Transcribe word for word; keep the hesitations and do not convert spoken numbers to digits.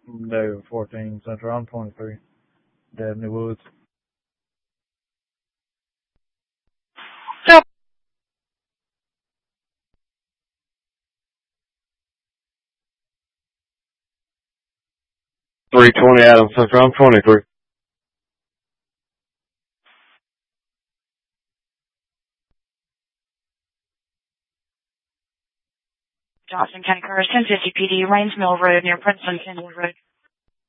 No, fourteen Central. I'm twenty-three. Dabney Woods. Yep. three twenty Adams Central. I'm twenty-three. Johnson County Cars, ten fifty P D, Rains Mill Road near Princeton, Kenwood Road.